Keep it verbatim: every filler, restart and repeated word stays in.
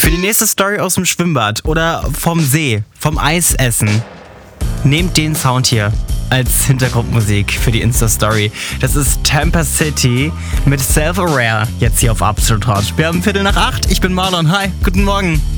Für die nächste Story aus dem Schwimmbad oder vom See, vom Eisessen, nehmt den Sound hier als Hintergrundmusik für die Insta-Story. Das ist Tampa City mit Self-Aware, jetzt hier auf Absolut Hot. Wir haben Viertel nach acht, ich bin Marlon, hi, guten Morgen.